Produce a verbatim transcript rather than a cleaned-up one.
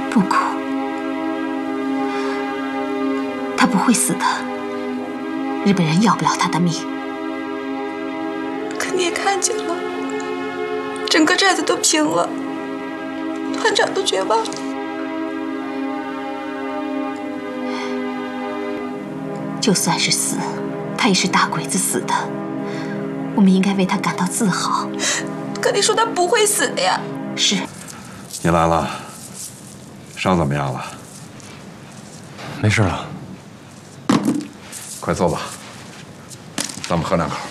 不哭，他不会死的。日本人要不了他的命。 可你也看见了，整个寨子都平了，团长都绝望了。 就算是死，他也是大鬼子死的。我们应该为他感到自豪。 可你说他不会死的呀。 是。 你来了，伤怎么样了？ 没事了。 快坐吧，咱们喝两口。